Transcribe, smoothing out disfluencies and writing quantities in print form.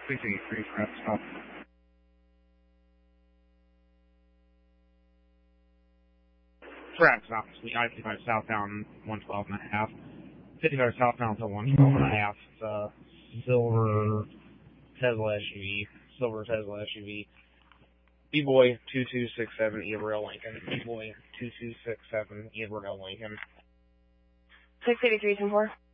683 for stop. Track stop, I-55 southbound 112.5. 55 southbound to 112.5. It's a silver Tesla SUV. B-Boy 2267 Eberl Lincoln. B-Boy 2267 Eberl Lincoln. 683 4.